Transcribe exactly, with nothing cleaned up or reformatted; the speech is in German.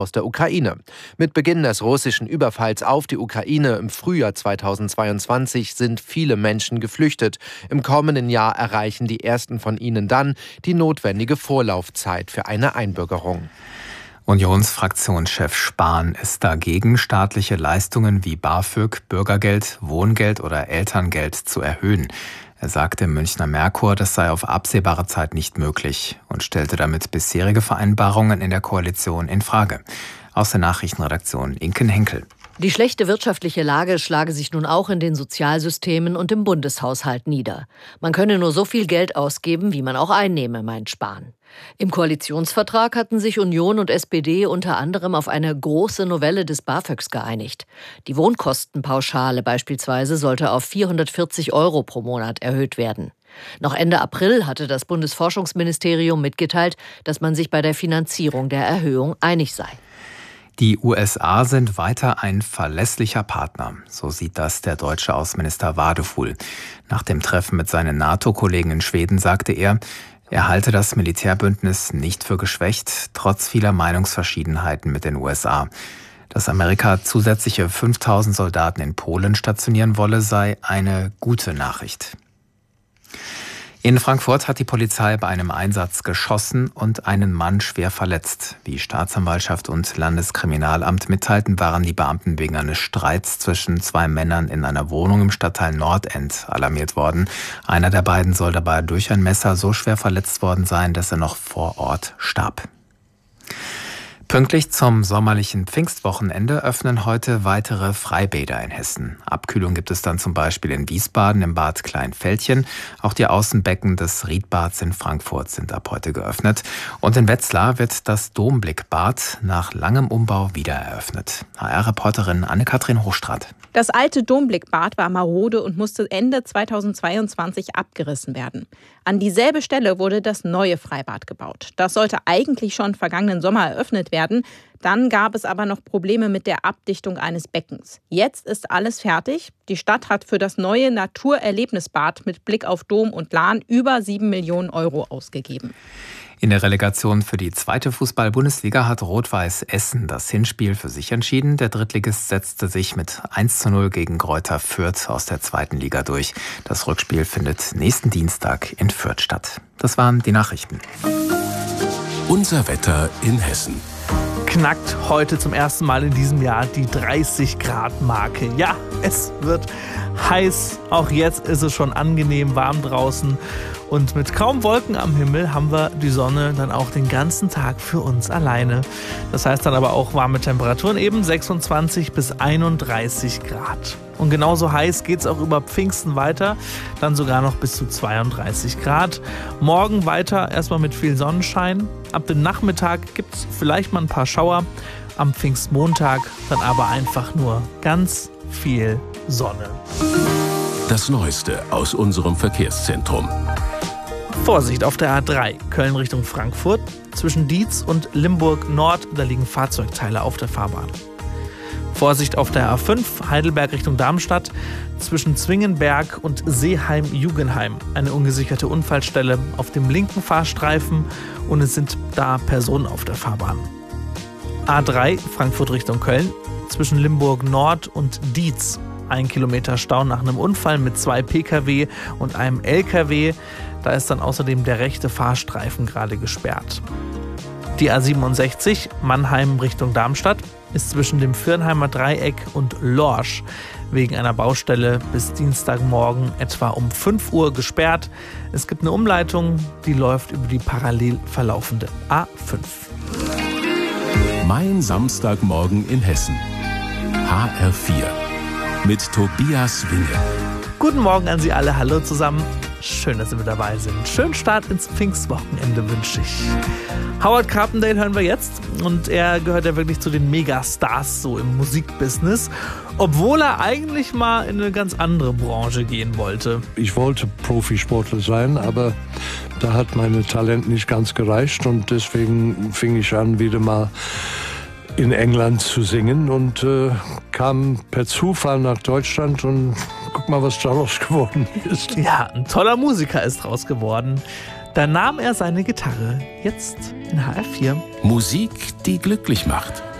aus der Ukraine. Mit Beginn des russischen Überfalls auf die Ukraine im Frühjahr zweitausendzweiundzwanzig sind viele Menschen geflüchtet. Im kommenden Jahr erreichen die ersten von ihnen dann die notwendige Vorlaufzeit für eine Einbürgerung. Unionsfraktionschef Spahn ist dagegen, staatliche Leistungen wie BAföG, Bürgergeld, Wohngeld oder Elterngeld zu erhöhen. Er sagte im Münchner Merkur, das sei auf absehbare Zeit nicht möglich und stellte damit bisherige Vereinbarungen in der Koalition in Frage. Aus der Nachrichtenredaktion Inken Henkel. Die schlechte wirtschaftliche Lage schlage sich nun auch in den Sozialsystemen und im Bundeshaushalt nieder. Man könne nur so viel Geld ausgeben, wie man auch einnehme, meint Spahn. Im Koalitionsvertrag hatten sich Union und S P D unter anderem auf eine große Novelle des BAföGs geeinigt. Die Wohnkostenpauschale beispielsweise sollte auf vierhundertvierzig Euro pro Monat erhöht werden. Noch Ende April hatte das Bundesforschungsministerium mitgeteilt, dass man sich bei der Finanzierung der Erhöhung einig sei. Die U S A sind weiter ein verlässlicher Partner, so sieht das der deutsche Außenminister Wadefuhl. Nach dem Treffen mit seinen NATO-Kollegen in Schweden sagte er, er halte das Militärbündnis nicht für geschwächt, trotz vieler Meinungsverschiedenheiten mit den U S A. Dass Amerika zusätzliche fünftausend Soldaten in Polen stationieren wolle, sei eine gute Nachricht. In Frankfurt hat die Polizei bei einem Einsatz geschossen und einen Mann schwer verletzt. Wie Staatsanwaltschaft und Landeskriminalamt mitteilten, waren die Beamten wegen eines Streits zwischen zwei Männern in einer Wohnung im Stadtteil Nordend alarmiert worden. Einer der beiden soll dabei durch ein Messer so schwer verletzt worden sein, dass er noch vor Ort starb. Pünktlich zum sommerlichen Pfingstwochenende öffnen heute weitere Freibäder in Hessen. Abkühlung gibt es dann zum Beispiel in Wiesbaden im Bad Kleinfeldchen. Auch die Außenbecken des Riedbads in Frankfurt sind ab heute geöffnet. Und in Wetzlar wird das Domblickbad nach langem Umbau wieder eröffnet. H R-Reporterin Anne-Kathrin Hochstraat. Das alte Domblickbad war marode und musste Ende zweitausendzweiundzwanzig abgerissen werden. An dieselbe Stelle wurde das neue Freibad gebaut. Das sollte eigentlich schon vergangenen Sommer eröffnet werden. Dann gab es aber noch Probleme mit der Abdichtung eines Beckens. Jetzt ist alles fertig. Die Stadt hat für das neue Naturerlebnisbad mit Blick auf Dom und Lahn über sieben Millionen Euro ausgegeben. In der Relegation für die zweite Fußball-Bundesliga hat Rot-Weiß Essen das Hinspiel für sich entschieden. Der Drittligist setzte sich mit eins zu null gegen Greuther Fürth aus der zweiten Liga durch. Das Rückspiel findet nächsten Dienstag in Fürth statt. Das waren die Nachrichten. Unser Wetter in Hessen. Knackt heute zum ersten Mal in diesem Jahr die dreißig Grad Marke. Ja, es wird heiß. Auch jetzt ist es schon angenehm warm draußen. Und mit kaum Wolken am Himmel haben wir die Sonne dann auch den ganzen Tag für uns alleine. Das heißt dann aber auch warme Temperaturen, eben sechsundzwanzig bis einunddreißig Grad. Und genauso heiß geht es auch über Pfingsten weiter, dann sogar noch bis zu zweiunddreißig Grad. Morgen weiter erstmal mit viel Sonnenschein. Ab dem Nachmittag gibt es vielleicht mal ein paar Schauer. Am Pfingstmontag dann aber einfach nur ganz viel Sonne. Das Neueste aus unserem Verkehrszentrum. Vorsicht auf der A drei, Köln Richtung Frankfurt. Zwischen Dietz und Limburg Nord, da liegen Fahrzeugteile auf der Fahrbahn. Vorsicht auf der A fünf, Heidelberg Richtung Darmstadt. Zwischen Zwingenberg und Seeheim-Jugenheim. Eine ungesicherte Unfallstelle auf dem linken Fahrstreifen und es sind da Personen auf der Fahrbahn. A drei, Frankfurt Richtung Köln. Zwischen Limburg Nord und Dietz. Ein Kilometer Stau nach einem Unfall mit zwei Pkw und einem L K W. Da ist dann außerdem der rechte Fahrstreifen gerade gesperrt. Die A siebenundsechzig, Mannheim Richtung Darmstadt, ist zwischen dem Viernheimer Dreieck und Lorsch wegen einer Baustelle bis Dienstagmorgen etwa um fünf Uhr gesperrt. Es gibt eine Umleitung, die läuft über die parallel verlaufende A fünf. Mein Samstagmorgen in Hessen. H R vier. Mit Tobias Winge. Guten Morgen an Sie alle, hallo zusammen. Schön, dass Sie mit dabei sind. Schönen Start ins Pfingstwochenende wünsche ich. Howard Carpendale hören wir jetzt und er gehört ja wirklich zu den Megastars so im Musikbusiness, obwohl er eigentlich mal in eine ganz andere Branche gehen wollte. Ich wollte Profisportler sein, aber da hat mein Talent nicht ganz gereicht und deswegen fing ich an, wieder mal in England zu singen und äh, kam per Zufall nach Deutschland und guck mal, was daraus geworden ist. Ja, ein toller Musiker ist draus geworden. Da nahm er seine Gitarre, jetzt in H R vier. Musik, die glücklich macht.